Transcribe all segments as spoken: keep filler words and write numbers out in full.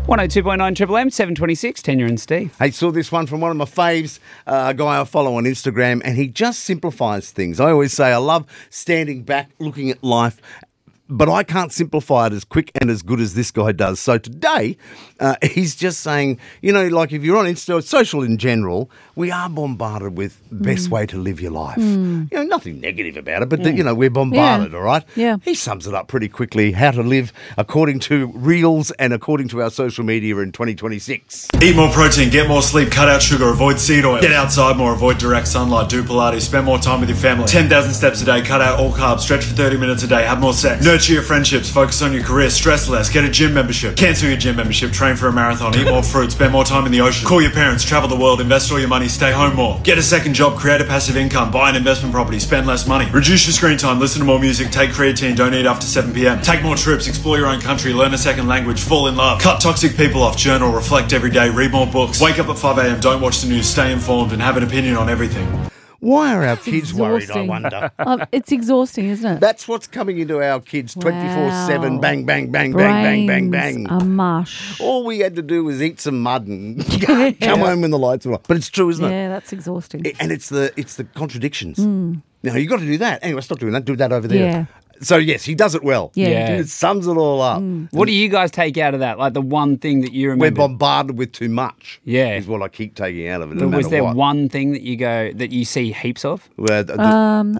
one oh two point nine Triple M, seven twenty-six, Tanya and Steve. I saw this one from one of my faves, uh, a guy I follow on Instagram, and he just simplifies things. I always say I love standing back, looking at life, but I can't simplify it as quick and as good as this guy does. So today, uh, he's just saying, you know, like if you're on Insta, social in general, we are bombarded with the best mm. way to live your life. Mm. You know, nothing negative about it, but, mm. the, you know, we're bombarded, Yeah. all right? Yeah. He sums it up pretty quickly, how to live according to Reels and according to our social media in twenty twenty-six. Eat more protein, get more sleep, cut out sugar, avoid seed oil. Get outside more, avoid direct sunlight, do Pilates, spend more time with your family. ten thousand steps a day, cut out all carbs, stretch for thirty minutes a day, have more sex. Nurture your friendships, focus on your career, stress less, get a gym membership. Cancel your gym membership, train for a marathon, eat more fruit, spend more time in the ocean. Call your parents, travel the world, invest all your money, stay home more. Get a second job, create a passive income, buy an investment property, spend less money. Reduce your screen time, listen to more music, take creatine, don't eat after seven p m. Take more trips, explore your own country, learn a second language, fall in love. Cut toxic people off, journal, reflect every day, read more books. Wake up at five a m, don't watch the news, stay informed and have an opinion on everything. Why are our It's kids worried, I exhausting. wonder? Um, it's exhausting, isn't it? That's what's coming into our kids twenty-four seven, Wow. bang, bang, bang, bang, bang, bang, Brains bang. are mush. All we had to do was eat some mud and come home when the lights were on. But it's true, isn't Yeah, that's exhausting. it? And it's the it's the contradictions. Now, you've got to do that. Anyway, stop doing that. Do that over there. Yeah. So, yes, he does it well. Yeah. Yeah. It sums it all up. What do you guys take out of that? Like the one thing that you We're remember? bombarded with too much. Yeah. Is what I keep taking out of it. No was matter there what. one thing that you go that you see heaps of Well, the- Um,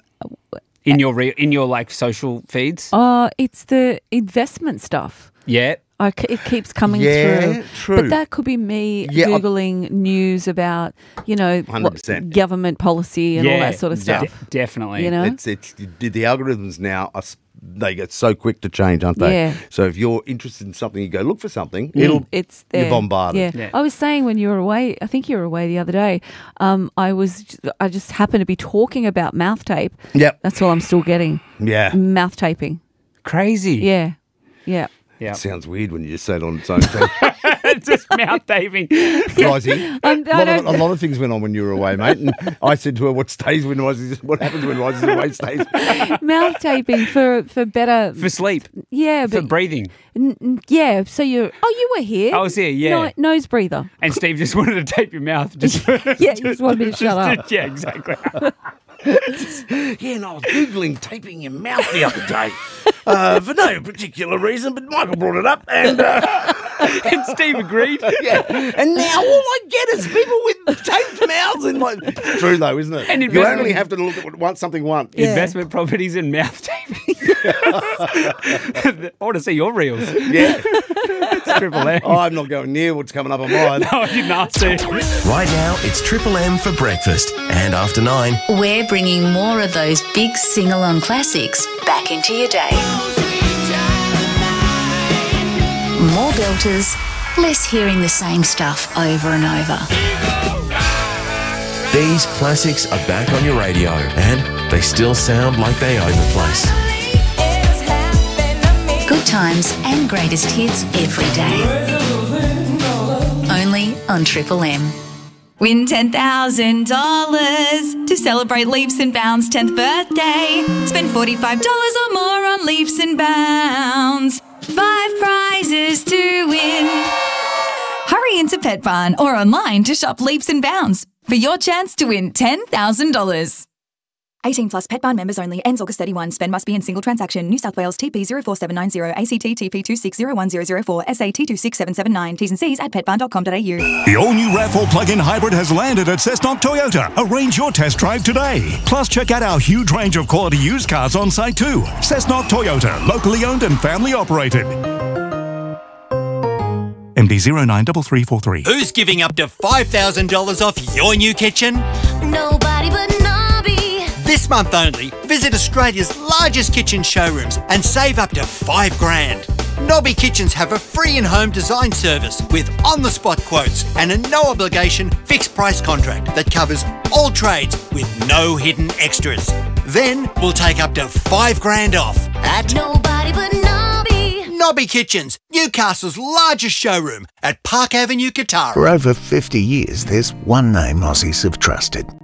in your re- in your like social feeds? uh, it's the investment stuff. Yeah. I c it keeps coming Yeah, through. true. But that could be me Yeah, I- Googling news about, you know, one hundred what, percent. government policy and all Yeah, that sort of de- stuff. definitely. You know? It's it's the, the algorithms now are s- they get so quick to change, aren't they? Yeah. So if you're interested in something, you go look for something. It'll It's you're there. bombarded. Yeah. Yeah. I was saying when you were away, I think you were away the other day. Um, I was, I just happened to be talking about mouth tape. Yep. That's all I'm still getting. Yeah. Mouth taping. Crazy. Yeah. Yeah. Yeah. It sounds weird when you just say it on its own. So, Just mouth taping. Rosie, Um, a, I lot of, don't- a lot of things went on when you were away, mate. And I said to her, "What stays when Rosie's? What happens when Rosie's away stays?" Mouth taping for for better. For sleep. yeah, For but breathing. n- n- yeah. So you. Oh, you were here. I was here, yeah. No, nose breather. And Steve just wanted to tape your mouth. Just for, Yeah, you just wanted me to shut up. Yeah, exactly. Yeah, and I was googling taping your mouth the other day uh, for no particular reason, but Michael brought it up, and uh, And Steve agreed. yeah, and now all I get is people with taped mouths. And like, it's true though, isn't it? And you investment- only have to look at what- once something once. Yeah. Investment properties and mouth taping. I want to see your reels. Yeah. It's Triple M. Oh, I'm not going near what's coming up on mine. No, I didn't ask you. Right now, it's Triple M for breakfast. And after nine, We're bringing more of those big sing-along classics back into your day. More belters, less hearing the same stuff over and over. these classics are back on your radio. And they still sound like they own the place. Good times and greatest hits every day. Only on Triple M. Win ten thousand dollars to celebrate Leaps and Bounds' tenth birthday. Spend forty-five dollars or more on Leaps and Bounds. Five prizes to win. Hurry into Pet Barn or online to shop Leaps and Bounds for your chance to win ten thousand dollars. eighteen plus Pet Barn members only. Ends August thirty-first. Spend must be in single transaction. New South Wales T P zero four seven nine zero, A C T T P two six zero one zero zero four, S A T two six seven seven nine. T's and C's at pet barn dot com dot a u. The all-new RAV four plug-in hybrid has landed at Cessnock Toyota. Arrange your test drive today. Plus, check out our huge range of quality used cars on site too. Cessnock Toyota, locally owned and family operated. M D zero nine three three four three. Who's giving up to five thousand dollars off your new kitchen? Nobody but Nobby. This month only, visit Australia's largest kitchen showrooms and save up to five grand. Nobby Kitchens have a free in-home design service with on-the-spot quotes and a no-obligation fixed-price contract that covers all trades with no hidden extras. Then we'll take up to five grand off at Nobody but Nobby. Nobby Kitchens, Newcastle's largest showroom at Park Avenue, Katara. For over fifty years, there's one name Aussies have trusted.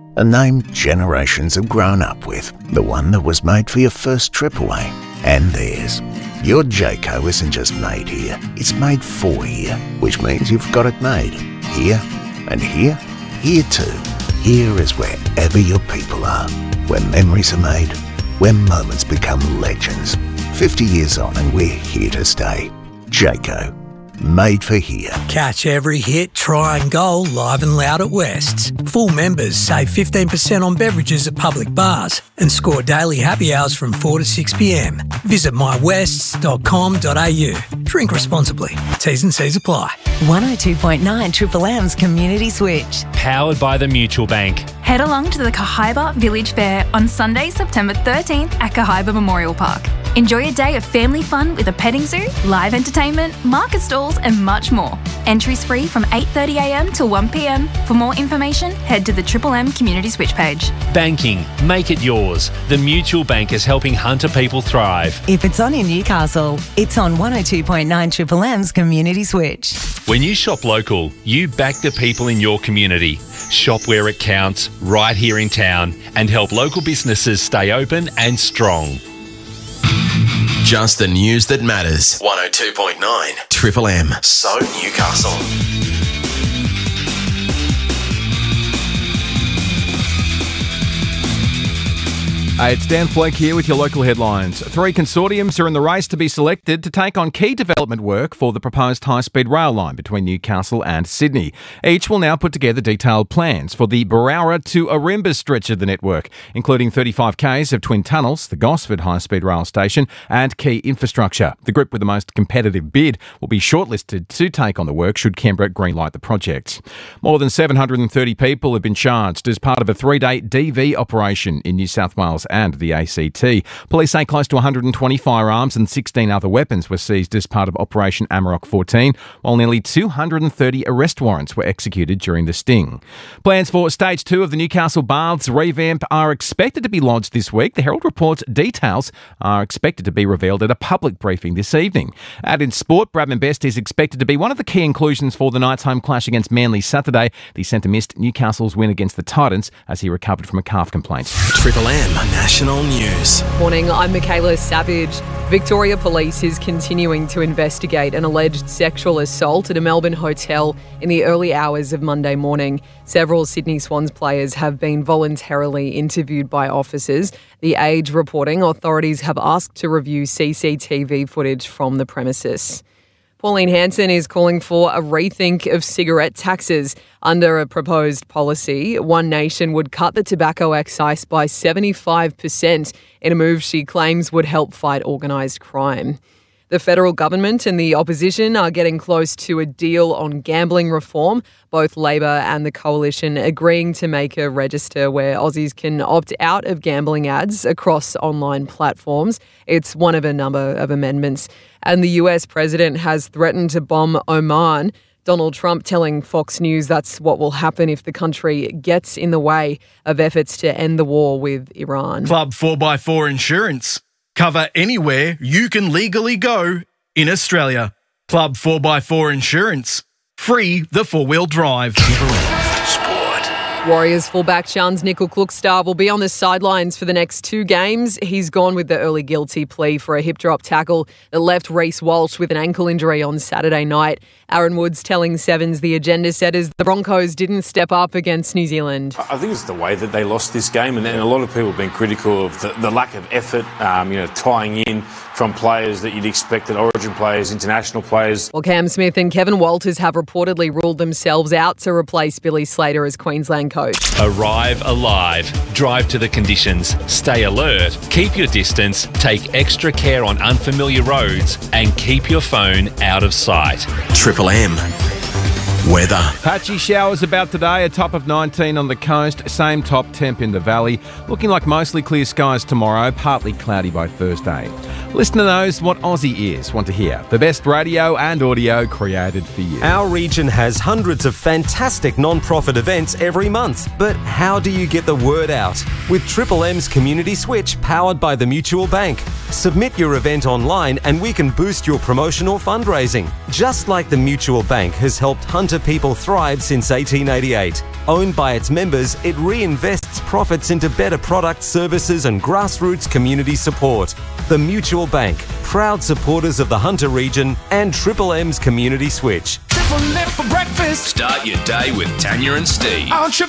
A name generations have grown up with. The one that was made for your first trip away. And theirs. Your Jayco isn't just made here, it's made for here, which means you've got it made. Here, and here, here too. Here is wherever your people are. Where memories are made, where moments become legends. fifty years on and we're here to stay. Jayco. Made for here. Catch every hit, try and goal live and loud at West's. Full members save fifteen percent on beverages at public bars and score daily happy hours from four to six p m. Visit my wests dot com dot a u. Drink responsibly. T's and C's apply. one oh two point nine Triple M's Community Switch. Powered by the Mutual Bank. Head along to the Cahaiba Village Fair on Sunday, September thirteenth at Cahaiba Memorial Park. Enjoy a day of family fun with a petting zoo, live entertainment, market stalls and much more. Entries free from eight thirty a m till one p m. For more information, head to the Triple M Community Switch page. Banking. Make it yours. The Mutual Bank is helping Hunter people thrive. If it's on in Newcastle, it's on one oh two point nine Triple M's Community Switch. When you shop local, you back the people in your community. Shop where it counts, right here in town, and help local businesses stay open and strong. Just the news that matters. one oh two point nine Triple M. So Newcastle. Hey, it's Dan Flake here with your local headlines. Three consortiums are in the race to be selected to take on key development work for the proposed high-speed rail line between Newcastle and Sydney. Each will now put together detailed plans for the Berowra to Ourimbah stretch of the network, including thirty-five kays of twin tunnels, the Gosford high-speed rail station and key infrastructure. The group with the most competitive bid will be shortlisted to take on the work should Canberra greenlight the project. More than seven hundred thirty people have been charged as part of a three-day D V operation in New South Wales and the A C T. Police say close to one hundred twenty firearms and sixteen other weapons were seized as part of Operation Amarok fourteen, while nearly two hundred thirty arrest warrants were executed during the sting. Plans for Stage two of the Newcastle Baths revamp are expected to be lodged this week. The Herald reports details are expected to be revealed at a public briefing this evening. Out in sport, Bradman Best is expected to be one of the key inclusions for the night's home clash against Manly Saturday. The centre missed Newcastle's win against the Titans as he recovered from a calf complaint. Triple M National News. Morning, I'm Michaela Savage. Victoria Police is continuing to investigate an alleged sexual assault at a Melbourne hotel in the early hours of Monday morning. Several Sydney Swans players have been voluntarily interviewed by officers. The Age reporting authorities have asked to review C C T V footage from the premises. Pauline Hanson is calling for a rethink of cigarette taxes. Under a proposed policy, One Nation would cut the tobacco excise by seventy-five percent in a move she claims would help fight organised crime. The federal government and the opposition are getting close to a deal on gambling reform, both Labor and the Coalition agreeing to make a register where Aussies can opt out of gambling ads across online platforms. It's one of a number of amendments. And the U S president has threatened to bomb Oman. Donald Trump telling Fox News that's what will happen if the country gets in the way of efforts to end the war with Iran. Club four by four Insurance. Cover anywhere you can legally go in Australia. Club four by four Insurance. Free the four-wheel drive. Warriors fullback Shans Nickel-Klukstad will be on the sidelines for the next two games. He's gone with the early guilty plea for a hip-drop tackle that left Reece Walsh with an ankle injury on Saturday night. Aaron Woods telling Sevens the agenda setters the Broncos didn't step up against New Zealand. I think it's the way that they lost this game, and, and a lot of people have been critical of the, the lack of effort, um, you know, tying in from players that you'd expect, Origin players, international players. Well, Cam Smith and Kevin Walters have reportedly ruled themselves out to replace Billy Slater as Queensland coach. Arrive alive. Drive to the conditions. Stay alert. Keep your distance. Take extra care on unfamiliar roads and keep your phone out of sight. Triple M. Weather. Patchy showers about today, a top of nineteen on the coast, same top temp in the valley. Looking like mostly clear skies tomorrow, partly cloudy by Thursday. Listener knows what Aussie is. Want to hear the best radio and audio created for you. Our region has hundreds of fantastic non-profit events every month, but how do you get the word out? With Triple M's Community Switch, powered by the Mutual Bank. Submit your event online and we can boost your promotion or fundraising. Just like the Mutual Bank has helped Hunter Hunter people thrived since eighteen eighty-eight. Owned by its members, it reinvests profits into better products, services and grassroots community support. The Mutual Bank, proud supporters of the Hunter region and Triple M's Community Switch. Start your day with Tanya and Steve. On Triple